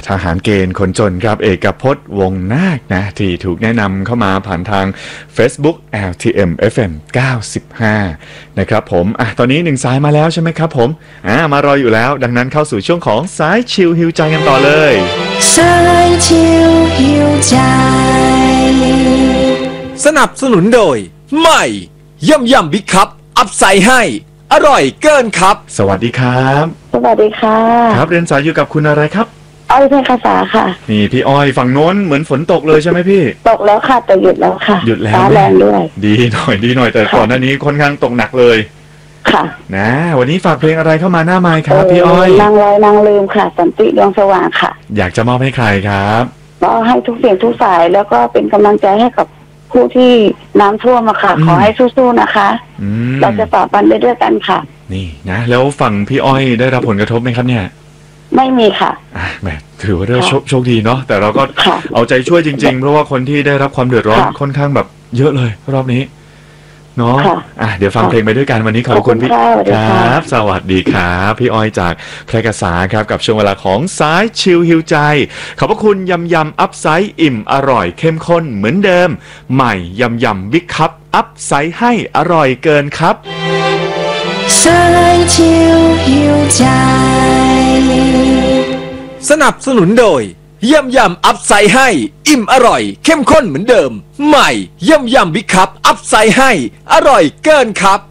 ทหารเกณฑ์คนจนครับเอกพจน์วงนาคนะที่ถูกแนะนำเข้ามาผ่านทาง Facebook LTM FM 95นะครับผมตอนนี้1สายมาแล้วใช่ไหมครับผมมารออยู่แล้วดังนั้นเข้าสู่ช่วงของสายชิลฮิวใจกันต่อเลยสายชิลฮิวใจสนับสนุนโดยใหม่ย่ำบิ๊กคัพอัพไซด์ให้อร่อยเกินครับสวัสดีครับสวัสดีค่ะครับเรียนสายอยู่กับคุณอะไรครับอ้อยเพชรคาษาค่ะนี่พี่อ้อยฝั่งโน้นเหมือนฝนตกเลยใช่ไหมพี่ตกแล้วค่ะแต่หยุดแล้วค่ะหยุดแล้วฟ้าแรงด้วยดีหน่อยแต่ก่อนหน้านี้ค่อนข้างตกหนักเลยค่ะนะวันนี้ฝากเพลงอะไรเข้ามาหน้าไมค์ครับพี่อ้อยนางลอยนางลืมค่ะสันติดวงสว่างค่ะอยากจะมอบให้ใครครับก็ให้ทุกเสียงทุกสายแล้วก็เป็นกำลังใจให้กับผู้ที่น้ำท่วมอะค่ะขอให้สู้ๆนะคะเราจะต่อไปด้วยกันค่ะนี่นะแล้วฝั่งพี่อ้อยได้รับผลกระทบไหมครับเนี่ยไม่มีค่ะแหมถือว่าโชคดีเนาะแต่เราก็เอาใจช่วยจริงๆเพราะว่าคนที่ได้รับความเดือดร้อนค่อนข้างแบบเยอะเลยรอบนี้เนาะเดี๋ยวฟังเพลงไปด้วยกันวันนี้ขอบคุณพี่ครับสวัสดีครับพี่อ้อยจากแพร่กษาครับกับช่วงเวลาของสายชิลฮิวใจขอบพระคุณยำอัพไซด์อิ่มอร่อยเข้มข้นเหมือนเดิมใหม่ยำบิ๊กคัพอัพไซด์ให้อร่อยเกินครับสายชิลฮิวใจสนับสนุนโดยย่ำอัพไซด์ให้อิ่มอร่อยเข้มข้นเหมือนเดิมใหม่ย่ำบิ๊กคัพอัพไซด์ให้อร่อยเกินครับ